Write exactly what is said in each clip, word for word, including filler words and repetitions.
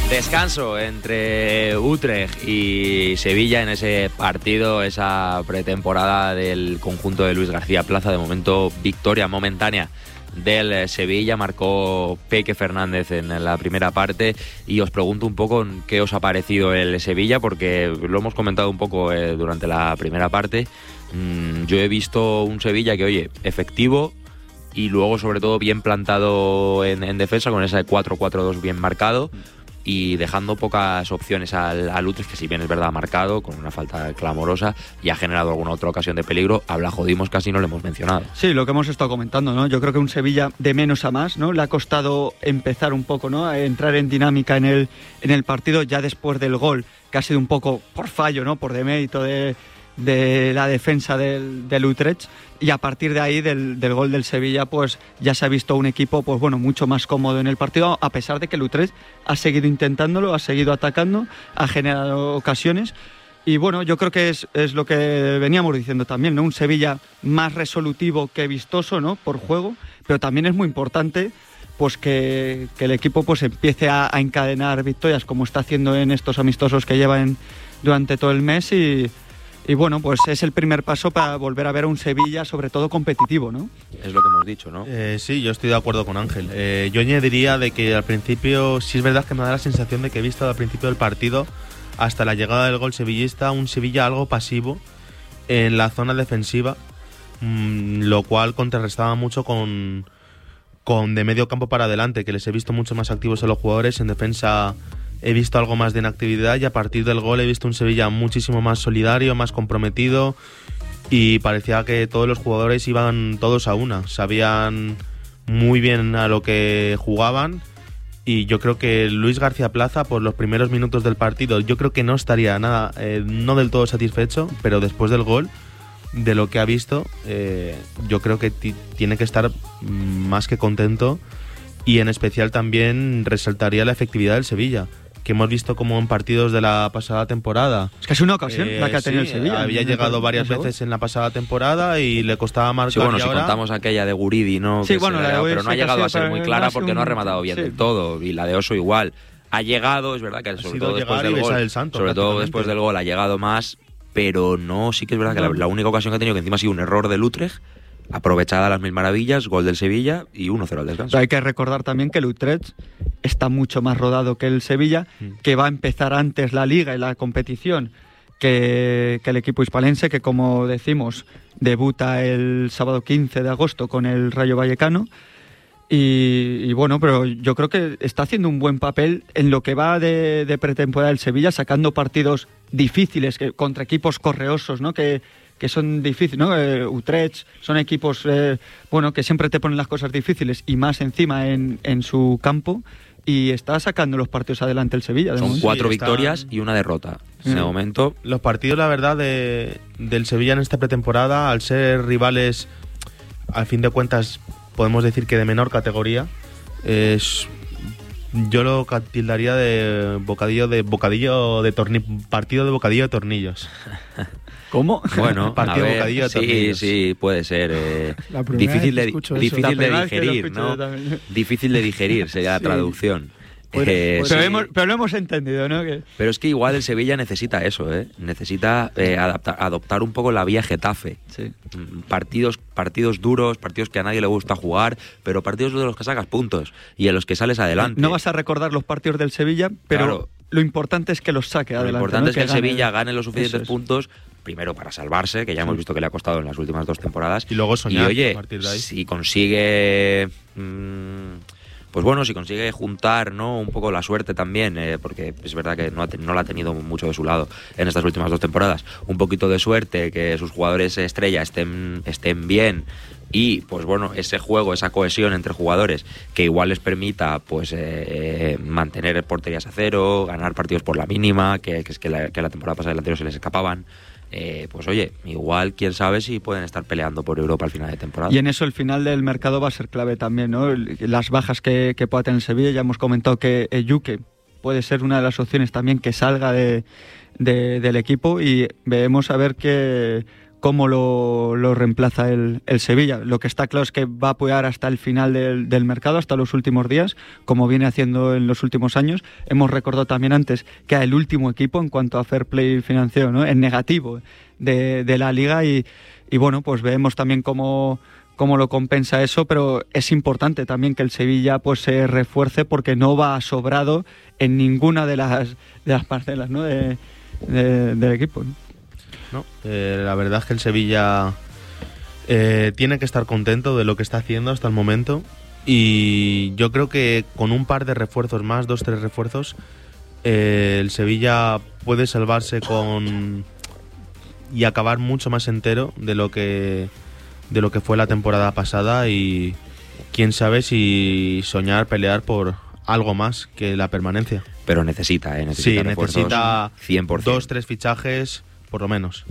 Descanso entre Utrecht y Sevilla en ese partido, esa pretemporada del conjunto de Luis García Plaza. De momento, victoria momentánea del Sevilla, marcó Peque Fernández en la primera parte. Y os pregunto un poco qué os ha parecido el Sevilla, porque lo hemos comentado un poco eh, durante la primera parte. Mm, yo he visto un Sevilla que, oye, efectivo y luego sobre todo bien plantado en, en defensa, con ese cuatro cuatro dos bien marcado, y dejando pocas opciones al, al Utrecht, que si bien es verdad ha marcado con una falta clamorosa y ha generado alguna otra ocasión de peligro. A Blajo Dimos casi no lo hemos mencionado. Sí, lo que hemos estado comentando, ¿no? Yo creo que un Sevilla de menos a más, ¿no? Le ha costado empezar un poco, ¿no? A entrar en dinámica en el, en el partido ya después del gol, que ha sido un poco por fallo, ¿no? Por demérito de, de la defensa del, del Utrecht. Y a partir de ahí, del, del gol del Sevilla, pues ya se ha visto un equipo, pues bueno, mucho más cómodo en el partido, a pesar de que el Utrecht ha seguido intentándolo, ha seguido atacando, ha generado ocasiones. Y bueno, yo creo que es, es lo que veníamos diciendo también, ¿no? Un Sevilla más resolutivo que vistoso, ¿no? Por juego, pero también es muy importante pues que, que el equipo pues empiece a, a encadenar victorias, como está haciendo en estos amistosos que llevan durante todo el mes. Y Y bueno, pues es el primer paso para volver a ver a un Sevilla, sobre todo competitivo, ¿no? Es lo que hemos dicho, ¿no? Eh, sí, yo estoy de acuerdo con Ángel. Eh, yo añadiría de que al principio, sí es verdad que me da la sensación de que he visto al principio del partido, hasta la llegada del gol sevillista, un Sevilla algo pasivo en la zona defensiva, mmm, lo cual contrarrestaba mucho con, con de medio campo para adelante, que les he visto mucho más activos a los jugadores. En defensa he visto algo más de inactividad, y a partir del gol he visto un Sevilla muchísimo más solidario, más comprometido, y parecía que todos los jugadores iban todos a una, sabían muy bien a lo que jugaban. Y yo creo que Luis García Plaza, por los primeros minutos del partido, yo creo que no estaría nada, eh, no del todo satisfecho, pero después del gol, de lo que ha visto, eh, yo creo que t- tiene que estar más que contento. Y en especial también resaltaría la efectividad del Sevilla, que hemos visto como en partidos de la pasada temporada. Es que es una ocasión eh, la que ha tenido sí, el Sevilla. Había llegado varias veces en la pasada temporada y le costaba marcar. Sí, bueno, y si ahora contamos aquella de Guridi, ¿no? Sí, Que bueno, la de pero no ha llegado a ser muy clara porque un... no ha rematado bien sí. del todo. Y la de Oso igual. Ha llegado, es verdad que sobre todo después del gol, el santo, sobre todo después del gol ha llegado más, pero no, sí que es verdad que la, la única ocasión que ha tenido, que encima ha sido un error del Utrecht, aprovechada a las mil maravillas, gol del Sevilla y uno cero al descanso. Hay que recordar también que el Utrecht está mucho más rodado que el Sevilla, mm. que va a empezar antes la liga y la competición que, que el equipo hispalense, que como decimos debuta el sábado quince de agosto con el Rayo Vallecano. Y, y bueno, pero yo creo que está haciendo un buen papel en lo que va de, de pretemporada del Sevilla, sacando partidos difíciles que, contra equipos correosos, ¿no? Que que son difíciles, ¿no? Eh, Utrecht son equipos, eh, bueno, que siempre te ponen las cosas difíciles y más encima en, en su campo, y está sacando los partidos adelante el Sevilla. Son momento. cuatro sí, victorias están... y una derrota. En de momento. Los partidos, la verdad, de, del Sevilla en esta pretemporada, al ser rivales, al fin de cuentas, podemos decir que de menor categoría, es... yo lo tildaría de bocadillo de bocadillo de tornillos, partido de bocadillo de tornillos. ¿Cómo? Bueno, partido a ver, bocadillo de sí, tornillos. sí, puede ser. Eh, difícil de, difícil de digerir, ¿no? Difícil de digerir sería la sí. traducción. Puede, eh, puede. Pero, sí. hemos, pero lo hemos entendido, ¿no? Que... Pero es que igual el Sevilla necesita eso, ¿eh? Necesita eh, adaptar, adoptar un poco la vía Getafe. Sí. Partidos, partidos duros, partidos que a nadie le gusta jugar, pero partidos de los que sacas puntos y en los que sales adelante. No vas a recordar los partidos del Sevilla, pero claro, lo importante es que los saque lo adelante. Lo importante ¿no? es que, que el gane, Sevilla gane los suficientes eso es. puntos, primero para salvarse, que ya sí. hemos visto que le ha costado en las últimas dos temporadas. Y luego soñar. Y oye, a partir de ahí. si consigue... Mmm, pues bueno, si consigue juntar, ¿no?, un poco la suerte también, eh, porque es verdad que no, ha, no la ha tenido mucho de su lado en estas últimas dos temporadas, un poquito de suerte, que sus jugadores estrella estén, estén bien, y pues bueno, ese juego, esa cohesión entre jugadores que igual les permita pues eh, mantener porterías a cero, ganar partidos por la mínima, que, que es que la, que la temporada pasada y la anterior se les escapaban. Eh, pues oye, igual quién sabe si pueden estar peleando por Europa al final de temporada. Y en eso el final del mercado va a ser clave también, ¿no? Las bajas que, que pueda tener el Sevilla. Ya hemos comentado que Ejuke puede ser una de las opciones también que salga de, de, del equipo, y veremos a ver qué, cómo lo, lo reemplaza el, el Sevilla. Lo que está claro es que va a apoyar hasta el final del, del mercado, hasta los últimos días, como viene haciendo en los últimos años. Hemos recordado también antes que era el último equipo en cuanto a fair play financiero, ¿no?, en negativo de, de la Liga, y, y bueno, pues vemos también cómo, cómo lo compensa eso, pero es importante también que el Sevilla pues se refuerce, porque no va sobrado en ninguna de las, de las parcelas, ¿no?, de, de, del equipo, ¿no? No, eh, la verdad es que el Sevilla eh, tiene que estar contento de lo que está haciendo hasta el momento, y yo creo que con un par de refuerzos más, dos, tres refuerzos, eh, el Sevilla puede salvarse con y acabar mucho más entero de lo que de lo que fue la temporada pasada, y quién sabe si soñar, pelear por algo más que la permanencia. Pero necesita, ¿eh? necesita sí, necesita cien por ciento. Dos, tres fichajes por lo menos.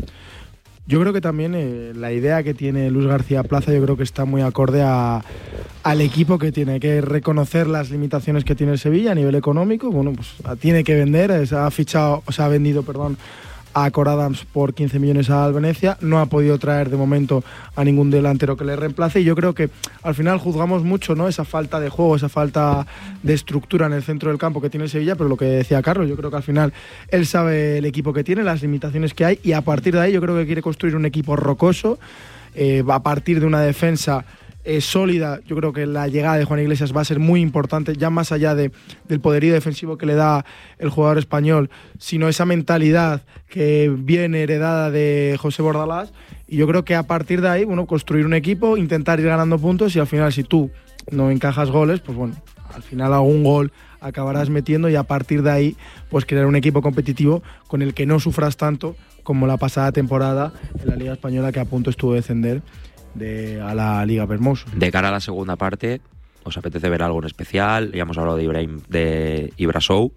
Yo creo que también eh, la idea que tiene Luis García Plaza, yo creo que está muy acorde a, al equipo que tiene. Hay que reconocer las limitaciones que tiene el Sevilla a nivel económico. Bueno, pues tiene que vender, es, ha fichado, o sea, ha vendido, perdón, a Cor Adams por quince millones al Venecia. No ha podido traer de momento a ningún delantero que le reemplace, y yo creo que al final juzgamos mucho, ¿no?, esa falta de juego, esa falta de estructura en el centro del campo que tiene el Sevilla, pero lo que decía Carlos, yo creo que al final él sabe el equipo que tiene, las limitaciones que hay, y a partir de ahí yo creo que quiere construir un equipo rocoso, eh, a partir de una defensa Eh, sólida. Yo creo que la llegada de Juan Iglesias va a ser muy importante, ya más allá de, del poderío defensivo que le da el jugador español, sino esa mentalidad que viene heredada de José Bordalás, y yo creo que a partir de ahí, bueno, construir un equipo, intentar ir ganando puntos, y al final si tú no encajas goles, pues bueno, al final algún gol acabarás metiendo, y a partir de ahí pues crear un equipo competitivo con el que no sufras tanto como la pasada temporada en la Liga Española, que a punto estuvo de descender De, a la Liga Vermoso. De cara a la segunda parte, ¿os apetece ver algo en especial? Ya hemos hablado de Ibrahim, de Ibrasou.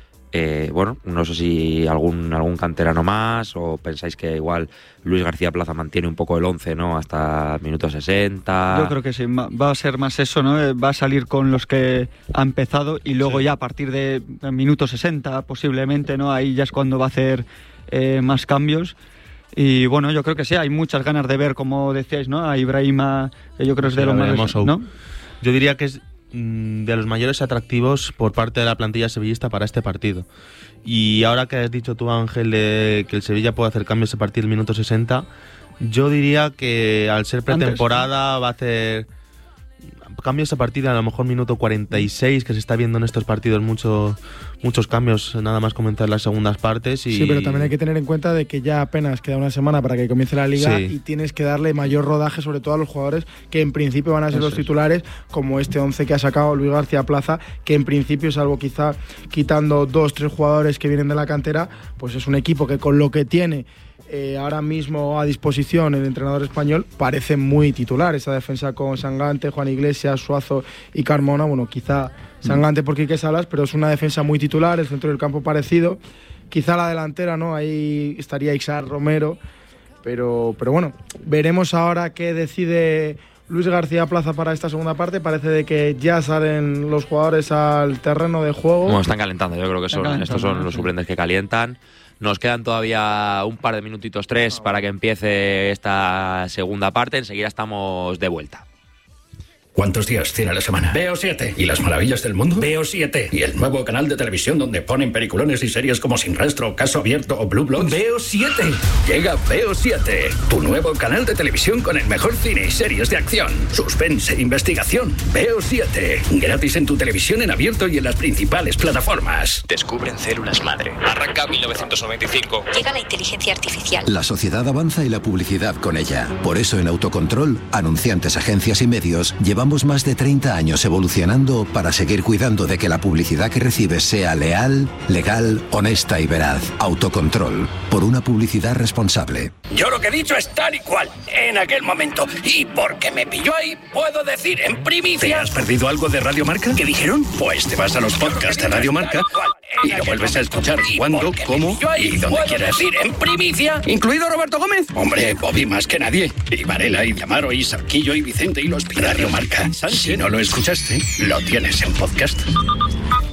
Eh, bueno, no sé si algún algún canterano más, o pensáis que igual Luis García Plaza mantiene un poco el once, ¿no?, hasta minuto sesenta. Yo creo que sí, va a ser más eso, ¿no? Va a salir con los que ha empezado, y luego sí, ya a partir de minuto sesenta posiblemente, ¿no?, ahí ya es cuando va a hacer eh, más cambios. Y bueno, yo creo que sí, hay muchas ganas de ver, como decíais, ¿no?, a Ibrahima, que yo creo es de los más, ¿no? Yo diría que es mmm, de los mayores atractivos por parte de la plantilla sevillista para este partido. Y ahora que has dicho tú, Ángel, de que el Sevilla puede hacer cambios a partir del minuto sesenta, yo diría que al ser pretemporada Antes, va a hacer cambios a partir de a lo mejor minuto cuarenta y seis, que se está viendo en estos partidos mucho, muchos cambios, nada más comenzar las segundas partes. Y... Sí, pero también hay que tener en cuenta de que ya apenas queda una semana para que comience la Liga, sí, y tienes que darle mayor rodaje sobre todo a los jugadores que en principio van a ser Eso los titulares, es. como este once que ha sacado Luis García Plaza, que en principio, salvo quizá quitando dos, tres jugadores que vienen de la cantera, pues es un equipo que con lo que tiene Eh, ahora mismo a disposición el entrenador español parece muy titular. Esa defensa con Sangante, Juan Iglesias, Suazo y Carmona, bueno, quizá Sangante por Quique Salas, pero es una defensa muy titular, el centro del campo parecido, quizá la delantera, ¿no?, ahí estaría Ixar, Romero, pero, pero bueno, veremos ahora qué decide Luis García Plaza para esta segunda parte. Parece de que ya salen los jugadores al terreno de juego. Bueno, están calentando, yo creo que son, estos son los suplentes que calientan. Nos quedan todavía un par de minutitos, tres, para que empiece esta segunda parte. Enseguida estamos de vuelta. ¿Cuántos días tiene la semana? Veo siete. ¿Y las maravillas del mundo? Veo siete. ¿Y el nuevo canal de televisión donde ponen peliculones y series como Sin Rastro, Caso Abierto o Blue Bloods? Veo siete. Llega Veo siete, tu nuevo canal de televisión con el mejor cine y series de acción, suspense e investigación. Veo siete. Gratis en tu televisión en abierto y en las principales plataformas. Descubren células madre. Arranca mil novecientos noventa y cinco. Llega la inteligencia artificial. La sociedad avanza y la publicidad con ella. Por eso en Autocontrol, anunciantes, agencias y medios, llevamos más de treinta años evolucionando para seguir cuidando de que la publicidad que recibes sea leal, legal, honesta y veraz. Autocontrol, por una publicidad responsable. Yo lo que he dicho es tal y cual, en aquel momento. Y porque me pilló ahí, puedo decir en primicia... ¿Te has perdido algo de Radio Marca? ¿Qué dijeron? Pues te vas a los podcasts de Radio Marca y lo vuelves a escuchar cuando, cómo y donde quieras. Decir en primicia, incluido Roberto Gómez. Hombre, Bobby más que nadie. Y Varela, y Diamaro, y Sarquillo, y Vicente, y los Radio Marca. Si no lo escuchaste, lo tienes en podcast.